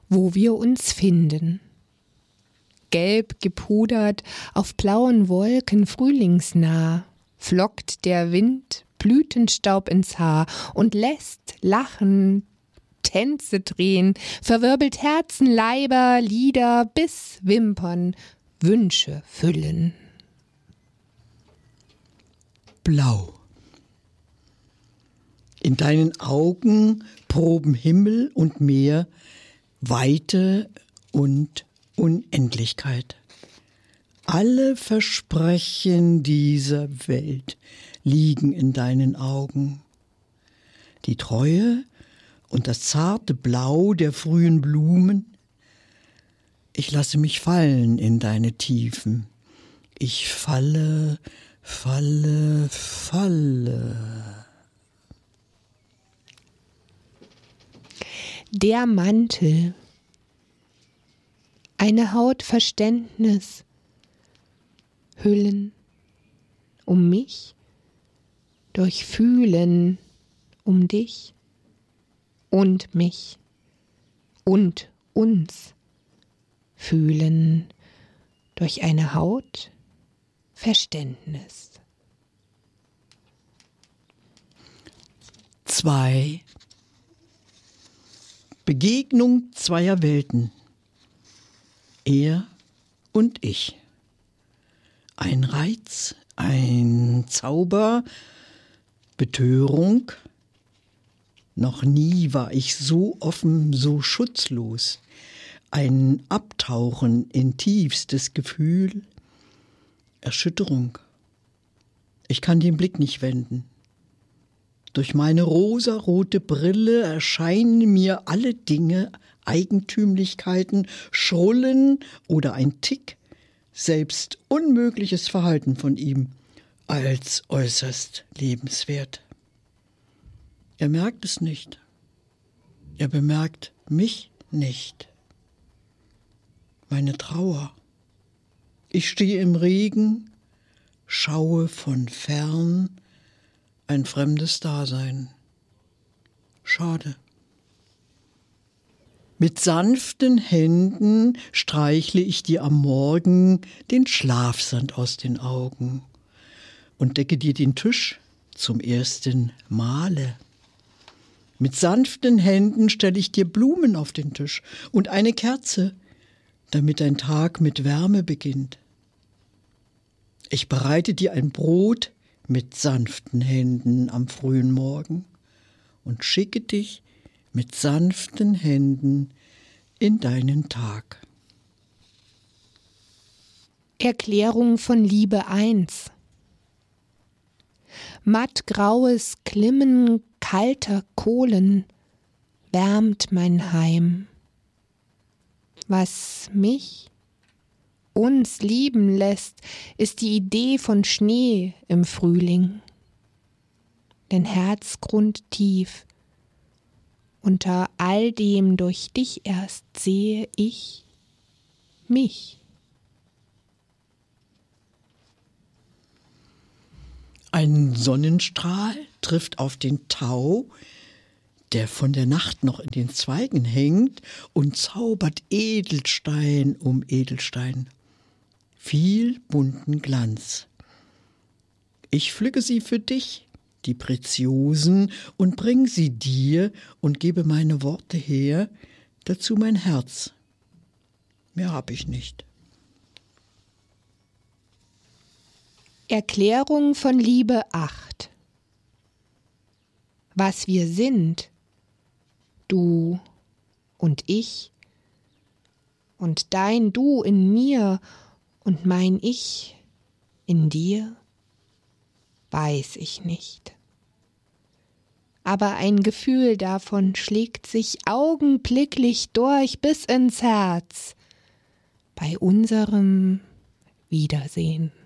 wo wir uns finden. Gelb gepudert auf blauen Wolken frühlingsnah, flockt der Wind Blütenstaub ins Haar und lässt lachen, Tänze drehen, verwirbelt Herzen, Leiber, Lieder, bis Wimpern Wünsche füllen. Blau. In deinen Augen proben Himmel und Meer Weite und Unendlichkeit. Alle Versprechen dieser Welt liegen in deinen Augen. Die Treue und das zarte Blau der frühen Blumen. Ich lasse mich fallen in deine Tiefen. Ich falle, falle, falle. Der Mantel. Eine Haut Verständnis. Hüllen um mich, durchfühlen um dich und mich und uns. Fühlen durch eine Haut Verständnis. 2. Begegnung zweier Welten. Er und ich. Ein Reiz, ein Zauber, Betörung. Noch nie war ich so offen, so schutzlos. Ein Abtauchen in tiefstes Gefühl. Erschütterung. Ich kann den Blick nicht wenden. Durch meine rosarote Brille erscheinen mir alle Dinge, Eigentümlichkeiten, Schrullen oder ein Tick, selbst unmögliches Verhalten von ihm, als äußerst lebenswert. Er merkt es nicht. Er bemerkt mich nicht. Meine Trauer. Ich stehe im Regen, schaue von fern ein fremdes Dasein. Schade. Mit sanften Händen streichle ich dir am Morgen den Schlafsand aus den Augen und decke dir den Tisch zum ersten Male. Mit sanften Händen stelle ich dir Blumen auf den Tisch und eine Kerze, damit dein Tag mit Wärme beginnt. Ich bereite dir ein Brot mit sanften Händen am frühen Morgen und schicke dich mit sanften Händen in deinen Tag. Erklärung von Liebe 1. Mattgraues Glimmen kalter Kohlen wärmt mein Heim. Was mich, uns lieben lässt, ist die Idee von Schnee im Frühling. Denn herzgrundtief unter all dem durch dich erst sehe ich mich. Ein Sonnenstrahl trifft auf den Tau, der von der Nacht noch in den Zweigen hängt und zaubert Edelstein um Edelstein. Viel bunten Glanz. Ich pflücke sie für dich, die Preziosen, und bring sie dir und gebe meine Worte her, dazu mein Herz. Mehr hab ich nicht. Erklärung von Liebe 8. Was wir sind, du und ich und dein Du in mir und mein Ich in dir, weiß ich nicht. Aber ein Gefühl davon schlägt sich augenblicklich durch bis ins Herz bei unserem Wiedersehen.